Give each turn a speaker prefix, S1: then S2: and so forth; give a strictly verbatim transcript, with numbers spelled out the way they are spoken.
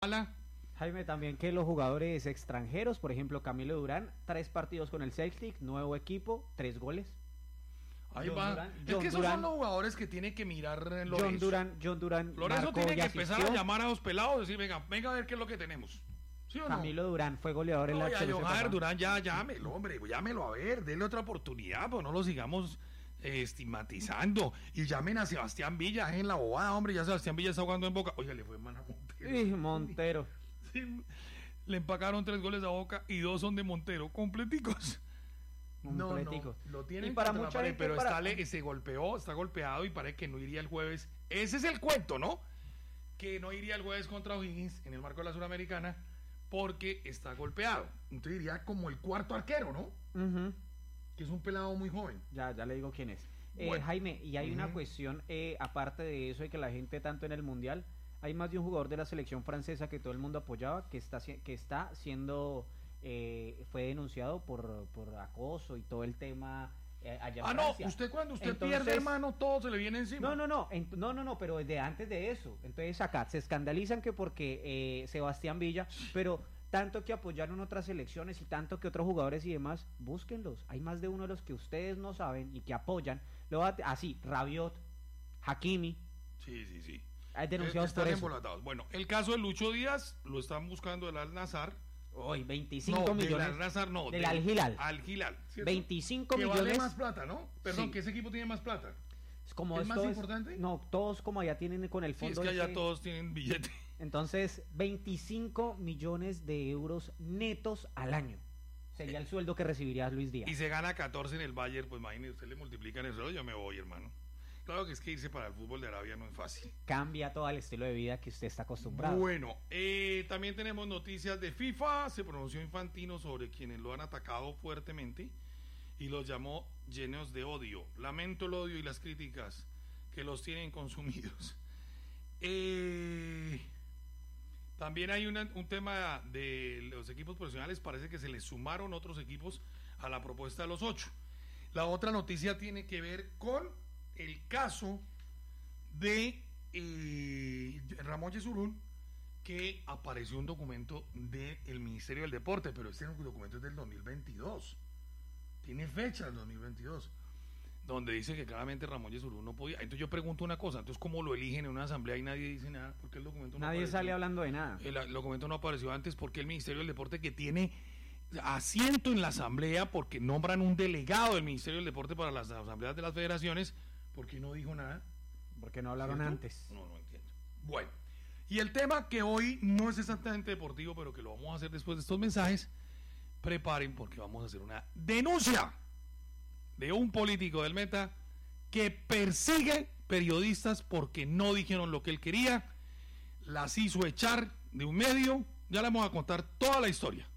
S1: mala.
S2: Jaime, también que los jugadores extranjeros, por ejemplo, Camilo Durán, tres partidos con el Celtic, nuevo equipo, tres goles.
S1: Ahí
S2: John
S1: va.
S2: Durán,
S1: es
S2: John
S1: que esos
S2: Durán,
S1: son los jugadores que tiene que mirar Lorenzo.
S2: John Durán, John Durán,
S1: Lorenzo
S2: marcó
S1: tiene
S2: y
S1: que empezar
S2: asistió.
S1: a llamar a los pelados y decir, venga, venga a ver qué es lo que tenemos. ¿Sí o no?
S2: Camilo Durán fue goleador en
S1: No,
S2: la
S1: ya,
S2: Chelsea
S1: John
S2: pasada.
S1: Durán, ya, llámelo, hombre, llámelo a ver, denle otra oportunidad, pues no lo sigamos eh, estigmatizando. Y llamen a Sebastián Villa, en la bobada, hombre, ya Sebastián Villa está jugando en Boca. Oiga, le fue mal a Montero.
S2: Y Montero.
S1: Sí, le empacaron tres goles a Boca y dos son de Montero, completicos.
S2: Completico.
S1: No, no, lo tienen
S2: y para
S1: contra la
S2: mucha
S1: pared,
S2: gente,
S1: pero
S2: para...
S1: está, le, se golpeó, está golpeado y parece que no iría el jueves. Ese es el cuento, ¿no? Que no iría el jueves contra O'Higgins en el marco de la Suramericana porque está golpeado. Entonces iría como el cuarto arquero, ¿no?
S2: Uh-huh.
S1: Que es un pelado muy joven.
S2: Ya, ya le digo quién es. Eh,
S1: Bueno.
S2: Jaime, y hay
S1: Uh-huh.
S2: una cuestión, eh, aparte de eso, de que la gente tanto en el Mundial, hay más de un jugador de la selección francesa que todo el mundo apoyaba, que está, que está siendo... Eh, fue denunciado por, por acoso y todo el tema eh, allá en
S1: Ah, no,
S2: Francia.
S1: usted cuando usted
S2: Entonces,
S1: pierde, hermano, todo se le viene encima.
S2: No, no, no, en, no, no, no, pero desde antes de eso. Entonces acá se escandalizan que porque eh, Sebastián Villa, pero tanto que apoyaron otras selecciones y tanto que otros jugadores y demás, búsquenlos. Hay más de uno de los que ustedes no saben y que apoyan. Luego, así, Rabiot, Hakimi.
S1: Sí, sí, sí.
S2: Hay denunciados
S1: Están
S2: por eso.
S1: embolatados. Bueno, el caso de Lucho Díaz lo están buscando el Al-Nazar.
S2: Hoy, veinticinco
S1: No,
S2: millones.
S1: del Al-Nazar no.
S2: Del Al-Hilal.
S1: Al-Hilal. ¿Cierto?
S2: veinticinco
S1: que
S2: millones.
S1: vale más plata, ¿no? Perdón,
S2: Sí.
S1: que ese equipo tiene más plata.
S2: Es como
S1: ¿Es
S2: esto
S1: más
S2: es-
S1: importante?
S2: No, todos como allá tienen con el
S1: Sí,
S2: fondo.
S1: es que allá
S2: ese-
S1: todos tienen billete.
S2: Entonces, veinticinco millones de euros netos al año. Sería el sueldo que recibiría Luis Díaz.
S1: Y se gana catorce en el Bayern, pues imagínese, usted le multiplican eso, yo me voy, hermano. Claro que es que irse para el fútbol de Arabia no es fácil.
S2: Cambia todo el estilo de vida que usted está acostumbrado.
S1: Bueno, eh, también tenemos noticias de FIFA. Se pronunció Infantino sobre quienes lo han atacado fuertemente y los llamó llenos de odio. Lamento el odio y las críticas que los tienen consumidos. Eh, también hay una, un tema de los equipos profesionales. Parece que se les sumaron otros equipos a la propuesta de los ocho. La otra noticia tiene que ver con el caso de eh, Ramón Yesurún, que apareció un documento del Ministerio del Deporte, pero este documento es del dos mil veintidós, tiene fecha del dos mil veintidós, donde dice que claramente Ramón Yesurún no podía. Entonces yo pregunto una cosa, entonces ¿cómo lo eligen en una asamblea y nadie dice nada? ¿Por qué el documento no
S2: Nadie
S1: apareció?
S2: sale hablando de nada.
S1: El, el documento no apareció antes. ¿Por qué el Ministerio del Deporte, que tiene asiento en la asamblea, porque nombran un delegado del Ministerio del Deporte para las asambleas de las federaciones, por qué no dijo nada?
S2: Porque no hablaron
S1: ¿Cierto?
S2: antes.
S1: No, no entiendo. Bueno, y el tema que hoy no es exactamente deportivo, pero que lo vamos a hacer después de estos mensajes, preparen porque vamos a hacer una denuncia de un político del Meta que persigue periodistas porque no dijeron lo que él quería, las hizo echar de un medio. Ya le vamos a contar toda la historia.